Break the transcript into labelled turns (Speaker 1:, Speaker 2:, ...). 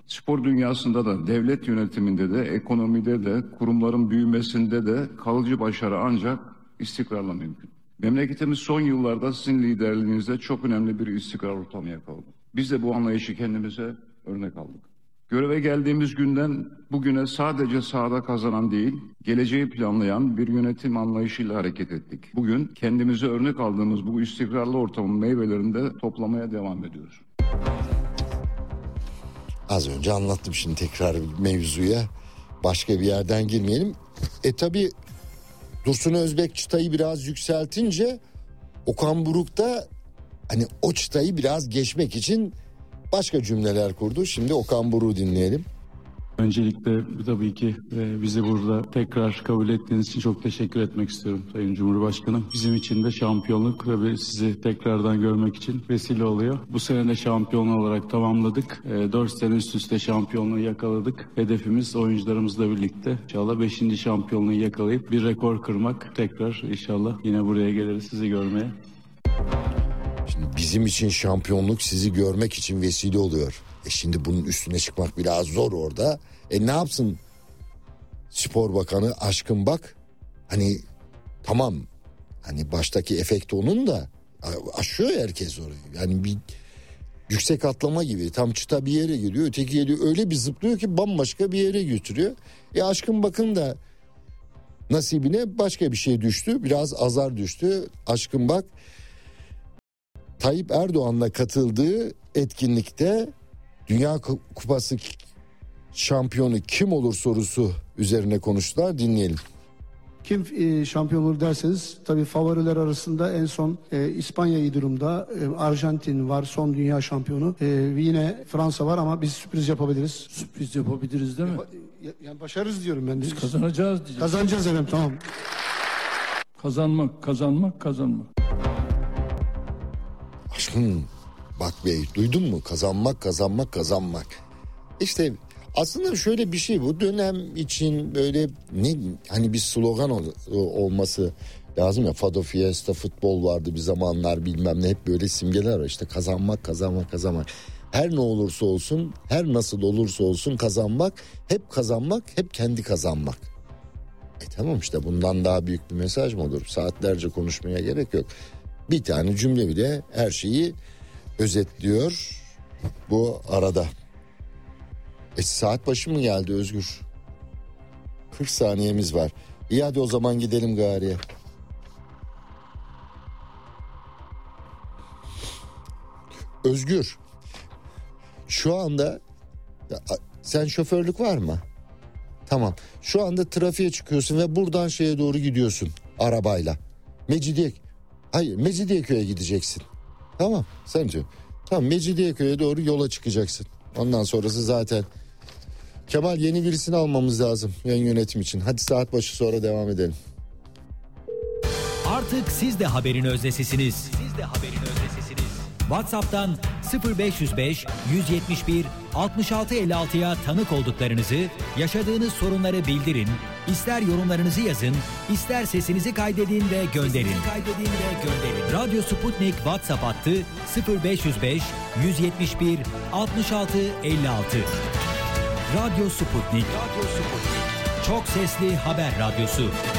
Speaker 1: Spor dünyasında da, devlet yönetiminde de, ekonomide de, kurumların büyümesinde de kalıcı başarı ancak istikrarla mümkün. Memleketimiz son yıllarda sizin liderliğinizde çok önemli bir istikrar ortamı yakaladı. Biz de bu anlayışı kendimize örnek aldık. Göreve geldiğimiz günden bugüne sadece sahada kazanan değil, geleceği planlayan bir yönetim anlayışıyla hareket ettik. Bugün kendimize örnek aldığımız bu istikrarlı ortamın meyvelerini de toplamaya devam ediyoruz.
Speaker 2: Az önce anlattım, şimdi tekrar mevzuya başka bir yerden girmeyelim. Tabii Dursun Özbek çıtayı biraz yükseltince Okan Buruk da hani o çıtayı biraz geçmek için başka cümleler kurdu. Şimdi Okan Buruk'u dinleyelim.
Speaker 3: Öncelikle tabii ki bizi burada tekrar kabul ettiğiniz için çok teşekkür etmek istiyorum Sayın Cumhurbaşkanım. Bizim için de şampiyonluk ve sizi tekrardan görmek için vesile oluyor. Bu sene de şampiyon olarak tamamladık. 4 sene üst üste şampiyonluğu yakaladık. Hedefimiz oyuncularımızla birlikte inşallah 5. şampiyonluğu yakalayıp bir rekor kırmak. Tekrar inşallah yine buraya geliriz sizi görmeye.
Speaker 2: Şimdi bizim için şampiyonluk sizi görmek için vesile oluyor. Şimdi bunun üstüne çıkmak biraz zor orada. Ne yapsın Spor Bakanı Aşkın Bak? Hani tamam, hani baştaki efekt onun da aşıyor herkes orayı. Yani bir yüksek atlama gibi, tam çıta bir yere gidiyor, öteki geliyor, öyle bir zıplıyor ki bambaşka bir yere götürüyor. Aşkın Bak'ın da nasibine başka bir şey düştü, biraz azar düştü. Aşkın Bak Tayyip Erdoğan'la katıldığı etkinlikte Dünya Kupası şampiyonu kim olur sorusu üzerine konuştular. Dinleyelim.
Speaker 4: Kim şampiyon olur derseniz tabii favoriler arasında en son İspanya iyi durumda. Arjantin var, son dünya şampiyonu. Yine Fransa var ama biz sürpriz yapabiliriz.
Speaker 5: Sürpriz yapabiliriz değil mi?
Speaker 4: Yani başarırız diyorum ben de.
Speaker 5: Biz kazanacağız diyeceğiz.
Speaker 4: Kazanacağız efendim, tamam.
Speaker 5: Kazanmak.
Speaker 2: Aşkın Bak Bey, duydun mu? Kazanmak. İşte aslında şöyle bir şey, bu dönem için böyle hani bir slogan olması lazım ya. Fado Fiesta, futbol vardı bir zamanlar, bilmem ne, hep böyle simgeler var. İşte kazanmak. Her ne olursa olsun, her nasıl olursa olsun kazanmak, hep kendi kazanmak. Tamam, işte bundan daha büyük bir mesaj mı olur? Saatlerce konuşmaya gerek yok. Bir tane cümle bile her şeyi özetliyor bu arada. Saat başı mı geldi Özgür? 40 saniyemiz var. İyi, hadi o zaman gidelim gariye. Özgür, şu anda sen şoförlük var mı? Tamam. Şu anda trafiğe çıkıyorsun ve buradan şeye doğru gidiyorsun arabayla. Mecidiyeköy'e gideceksin. Tamam, sence? Tamam, Mecidiyeköy'e doğru yola çıkacaksın. Ondan sonrası zaten. Kemal, yeni birisini almamız lazım yayın yönetim için. Hadi saat başı sonra devam edelim.
Speaker 6: Artık siz de haberin öznesisiniz. WhatsApp'tan 0505 171 6656'ya tanık olduklarınızı, yaşadığınız sorunları bildirin, ister yorumlarınızı yazın, ister sesinizi kaydedin ve gönderin. Radyo Sputnik WhatsApp hattı 0505 171 6656. Radyo Sputnik. Çok sesli haber radyosu.